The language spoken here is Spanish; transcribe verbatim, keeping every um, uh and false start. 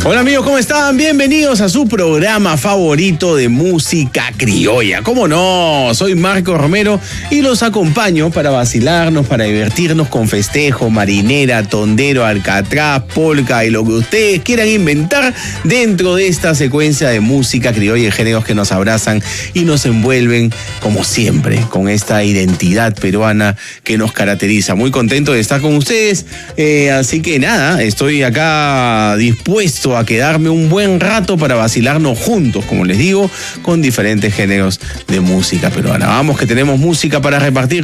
Hola amigos, ¿cómo están? Bienvenidos a su programa favorito de música criolla. ¿Cómo no? Soy Marco Romero y los acompaño para vacilarnos, para divertirnos con festejo, marinera, tondero, alcatraz, polka y lo que ustedes quieran inventar dentro de esta secuencia de música criolla y géneros que nos abrazan y nos envuelven como siempre con esta identidad peruana que nos caracteriza. Muy contento de estar con ustedes, eh, así que nada, estoy acá dispuesto a quedarme un buen rato para vacilarnos juntos, como les digo, con diferentes géneros de música peruana. Vamos que tenemos música para repartir.